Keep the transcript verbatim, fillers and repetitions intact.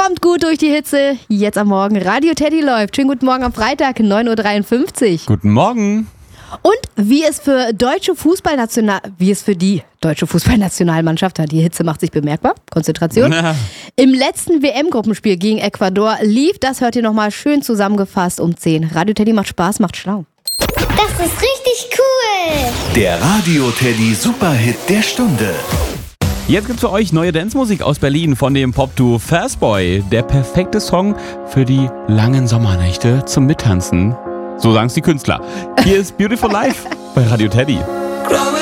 Kommt gut durch die Hitze. Jetzt am Morgen Radio Teddy läuft. Schönen guten Morgen am Freitag, neun Uhr dreiundfünfzig. Guten Morgen. Und wie es für deutsche Fußballnational, wie es für die deutsche Fußballnationalmannschaft, die Hitze macht sich bemerkbar, Konzentration, Na. im letzten W M-Gruppenspiel gegen Ecuador lief, das hört ihr nochmal schön zusammengefasst um zehn. Radio Teddy macht Spaß, macht schlau. Das ist richtig cool. Der Radio Teddy Superhit der Stunde. Jetzt gibt's für euch neue Dancemusik aus Berlin von dem Pop-Duo Fastboy. Der perfekte Song für die langen Sommernächte zum Mittanzen. So sagen's die Künstler. Hier ist Beautiful Life bei Radio Teddy.